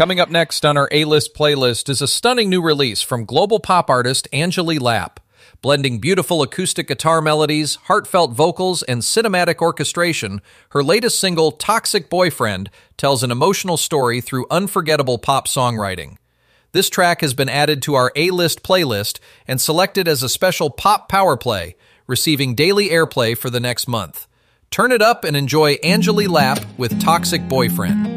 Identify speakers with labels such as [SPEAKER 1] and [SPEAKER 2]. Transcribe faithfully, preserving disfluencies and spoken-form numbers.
[SPEAKER 1] Coming up next on our A-List playlist is a stunning new release from global pop artist Angeli Lapp. Blending beautiful acoustic guitar melodies, heartfelt vocals, and cinematic orchestration, her latest single, Toxic Boyfriend, tells an emotional story through unforgettable pop songwriting. This track has been added to our A-List playlist and selected as a special pop power play, receiving daily airplay for the next month. Turn it up and enjoy Angeli Lapp with Toxic Boyfriend.